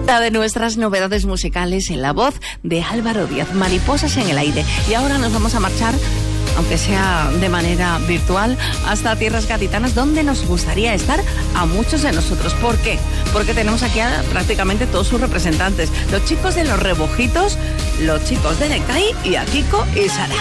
La de nuestras novedades musicales en la voz de Álvaro Díaz, Mariposas en el aire. Y ahora nos vamos a marchar, aunque sea de manera virtual, hasta tierras gaditanas, donde nos gustaría estar a muchos de nosotros. ¿Por qué? Porque tenemos aquí a prácticamente todos sus representantes. Los chicos de Los Rebojitos, los chicos de Necai y a Kiko y Sara.